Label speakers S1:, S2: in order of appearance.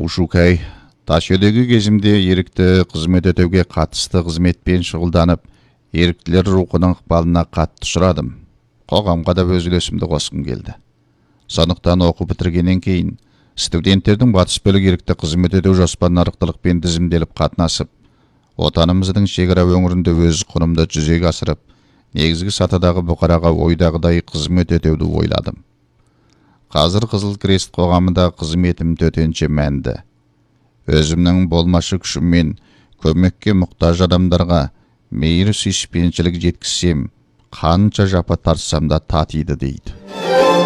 S1: Ушукай, Ташөдегі кезімде ерікті қызмет өтеуге қатысты қызметпен шұғылданып, еріктілер рухының ықпалына қатты ұшырадым. Қоғамға да өз үлесімді қосқым келді. Сондықтан оқу бітіргеннен кейін студенттердің батыс бөлік ерікті қызмет өтеу жоспарына арықтылықпен тізімделіп қатынасып, отанымыздың шекара өңірінде өз құнымды жүзеге асырып, негізгі сатыдағы бұқараға ойдағыдай қызмет өтеуді ойладым. Қазір Қызыл Крест қоғамында қызметім төтенше мәнді. Өзімнің болмашы күшіммен көмекке мұқтаж адамдарға мейір сүйіспеншілік жеткізсем, қанша жапа тартсам да татиды дейді.